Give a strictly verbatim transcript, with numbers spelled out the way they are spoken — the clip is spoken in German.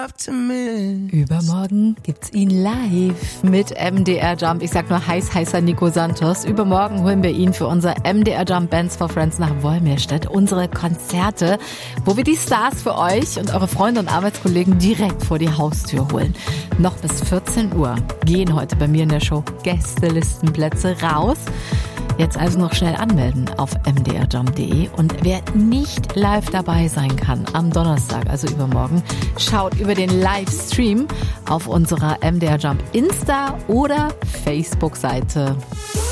Übermorgen gibt's ihn live mit M D R Jump. Ich sag nur heiß, heißer Nico Santos. Übermorgen holen wir ihn für unser M D R Jump Bands for Friends nach Wolmirstedt. Unsere Konzerte, wo wir die Stars für euch und eure Freunde und Arbeitskollegen direkt vor die Haustür holen. Noch bis vierzehn Uhr gehen heute bei mir in der Show Gästelistenplätze raus. Jetzt also noch schnell anmelden auf m d r jump punkt d e und wer nicht live dabei sein kann am Donnerstag, also übermorgen, schaut über den Livestream auf unserer M D R Jump Insta- oder Facebook-Seite.